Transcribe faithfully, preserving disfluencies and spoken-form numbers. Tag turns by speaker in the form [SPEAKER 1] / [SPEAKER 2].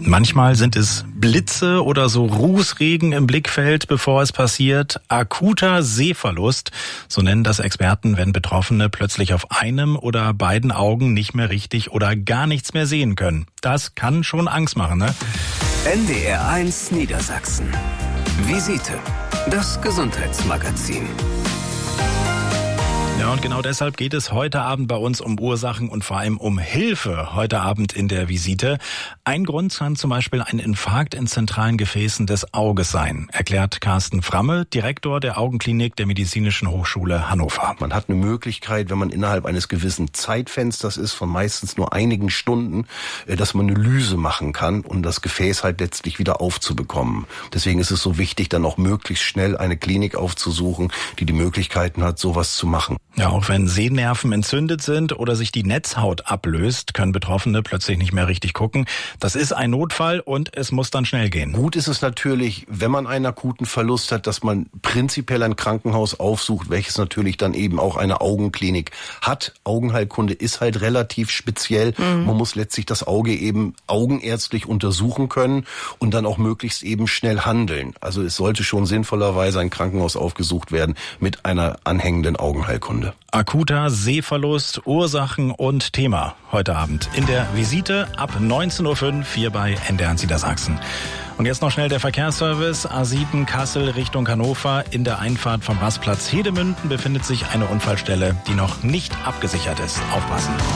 [SPEAKER 1] Manchmal sind es Blitze oder so Rußregen im Blickfeld, bevor es passiert. Akuter Sehverlust, so nennen das Experten, wenn Betroffene plötzlich auf einem oder beiden Augen nicht mehr richtig oder gar nichts mehr sehen können. Das kann schon Angst machen, ne?
[SPEAKER 2] N D R eins Niedersachsen. Visite. Das Gesundheitsmagazin.
[SPEAKER 1] Ja, und genau deshalb geht es heute Abend bei uns um Ursachen und vor allem um Hilfe heute Abend in der Visite. Ein Grund kann zum Beispiel ein Infarkt in zentralen Gefäßen des Auges sein, erklärt Carsten Framme, Direktor der Augenklinik der Medizinischen Hochschule Hannover.
[SPEAKER 3] Man hat eine Möglichkeit, wenn man innerhalb eines gewissen Zeitfensters ist, von meistens nur einigen Stunden, dass man eine Lyse machen kann, um das Gefäß halt letztlich wieder aufzubekommen. Deswegen ist es so wichtig, dann auch möglichst schnell eine Klinik aufzusuchen, die die Möglichkeiten hat, sowas zu machen.
[SPEAKER 1] Ja, auch wenn Sehnerven entzündet sind oder sich die Netzhaut ablöst, können Betroffene plötzlich nicht mehr richtig gucken. Das ist ein Notfall und es muss dann schnell gehen.
[SPEAKER 3] Gut ist es natürlich, wenn man einen akuten Verlust hat, dass man prinzipiell ein Krankenhaus aufsucht, welches natürlich dann eben auch eine Augenklinik hat. Augenheilkunde ist halt relativ speziell. Mhm. Man muss letztlich das Auge eben augenärztlich untersuchen können und dann auch möglichst eben schnell handeln. Also es sollte schon sinnvollerweise ein Krankenhaus aufgesucht werden mit einer anhängenden Augenheilkunde.
[SPEAKER 1] Akuter Sehverlust, Ursachen und Thema heute Abend in der Visite ab neunzehn Uhr fünf hier bei N D R eins Niedersachsen. Und jetzt noch schnell der Verkehrsservice. A sieben Kassel Richtung Hannover. In der Einfahrt vom Rastplatz Hedemünden befindet sich eine Unfallstelle, die noch nicht abgesichert ist. Aufpassen.